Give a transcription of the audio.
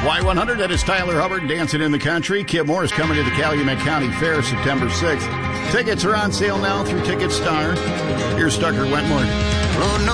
Y100, that is Tyler Hubbard dancing in the country. Kip Moore is coming to the Calumet County Fair September 6th. Tickets are on sale now through Ticketstar. Here's Tucker Wentmore. Lord knows